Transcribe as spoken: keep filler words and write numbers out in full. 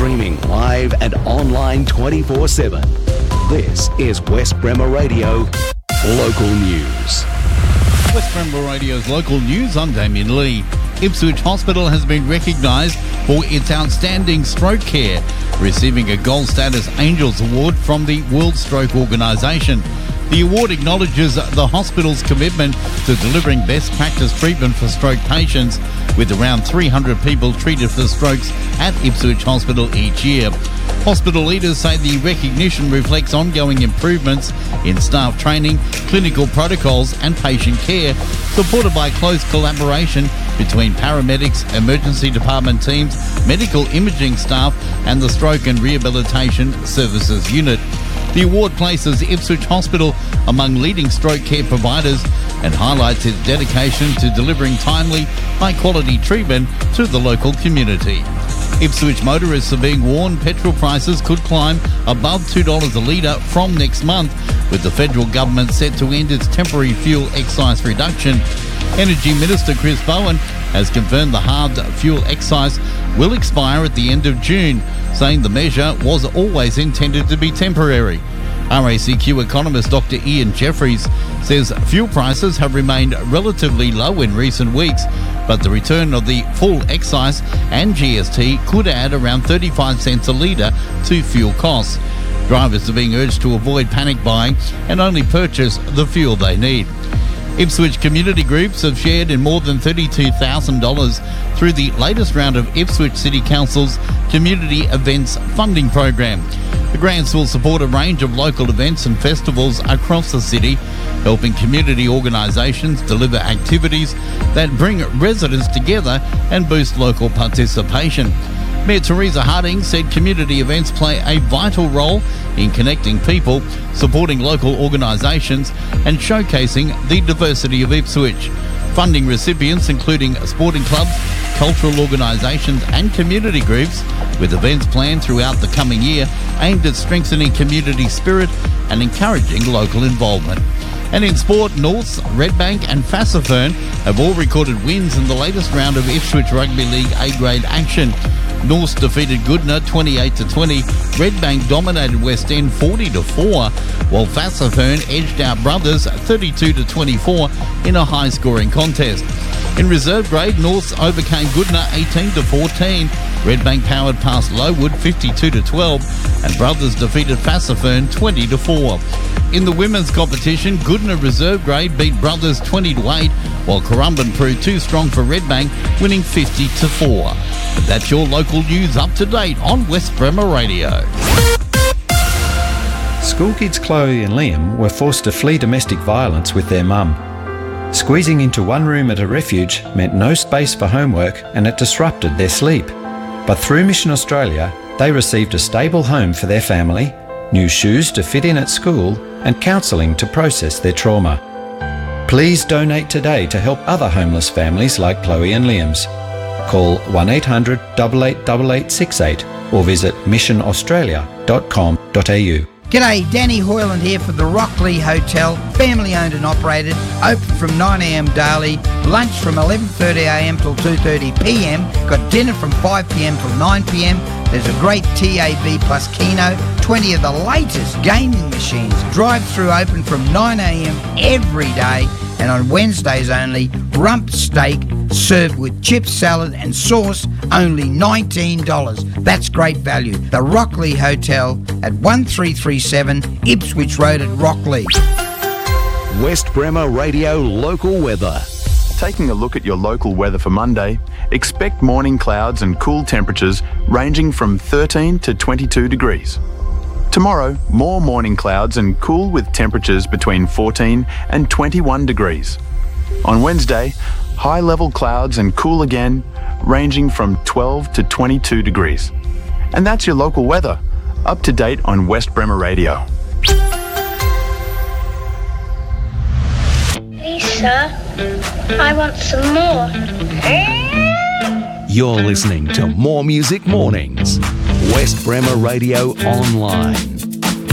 streaming live and online twenty-four seven. This is West Bremer Radio Local News. West Bremer Radio's Local News, I'm Damien Lee. Ipswich Hospital has been recognised for its outstanding stroke care, receiving a Gold Status Angels Award from the World Stroke Organisation. The award acknowledges the hospital's commitment to delivering best practice treatment for stroke patients, with around three hundred people treated for strokes at Ipswich Hospital each year. Hospital leaders say the recognition reflects ongoing improvements in staff training, clinical protocols and patient care, supported by close collaboration between paramedics, emergency department teams, medical imaging staff and the Stroke and Rehabilitation Services Unit. The award places Ipswich Hospital among leading stroke care providers and highlights its dedication to delivering timely, high-quality treatment to the local community. Ipswich motorists are being warned petrol prices could climb above two dollars a litre from next month, with the federal government set to end its temporary fuel excise reduction. Energy Minister Chris Bowen has confirmed the hard fuel excise will expire at the end of June, saying the measure was always intended to be temporary. R A C Q economist Doctor Ian Jeffries says fuel prices have remained relatively low in recent weeks, but the return of the full excise and G S T could add around thirty-five cents a litre to fuel costs. Drivers are being urged to avoid panic buying and only purchase the fuel they need. Ipswich community groups have shared in more than thirty-two thousand dollars through the latest round of Ipswich City Council's Community Events Funding Program. The grants will support a range of local events and festivals across the city, helping community organisations deliver activities that bring residents together and boost local participation. Mayor Teresa Harding said community events play a vital role in connecting people, supporting local organisations and showcasing the diversity of Ipswich. Funding recipients including sporting clubs, cultural organisations and community groups, with events planned throughout the coming year aimed at strengthening community spirit and encouraging local involvement. And in sport, Norths, Redbank and Fassifern have all recorded wins in the latest round of Ipswich Rugby League A-grade action. Norths defeated Goodna twenty-eight to twenty, Redbank dominated West End forty to four, while Fassifern edged out Brothers thirty-two to twenty-four in a high-scoring contest. In reserve grade, Norths overcame Goodna eighteen to fourteen, Redbank powered past Lowood fifty-two to twelve, and Brothers defeated Fassifern twenty to four. In the women's competition, Goodna reserve grade beat Brothers twenty to eight, while Currumbin proved too strong for Redbank, winning fifty to four. And that's your local news up to date on West Bremer Radio. School kids Chloe and Liam were forced to flee domestic violence with their mum. Squeezing into one room at a refuge meant no space for homework and it disrupted their sleep. But through Mission Australia, they received a stable home for their family, new shoes to fit in at school, and counselling to process their trauma. Please donate today to help other homeless families like Chloe and Liam's. Call one eight hundred, eight eight eight eight six eight or visit mission australia dot com dot a u. G'day, Danny Hoyland here for the Rockley Hotel, family owned and operated, open from nine a m daily, lunch from eleven thirty a m till two thirty p m, got dinner from five p m till nine p m, there's a great T A B plus Keno, twenty of the latest gaming machines, drive-through open from nine a m every day, and on Wednesdays only, rump steak served with chip salad and sauce, only nineteen dollars. That's great value. The Rockley Hotel at one three three seven Ipswich Road at Rockley. West Bremer Radio Local Weather. Taking a look at your local weather for Monday, expect morning clouds and cool temperatures ranging from thirteen to twenty-two degrees. Tomorrow, more morning clouds and cool with temperatures between fourteen and twenty-one degrees. On Wednesday, high-level clouds and cool again, ranging from twelve to twenty-two degrees. And that's your local weather, up to date on West Bremer Radio. Lisa, I want some more. You're listening to More Music Mornings. West Bremer Radio Online.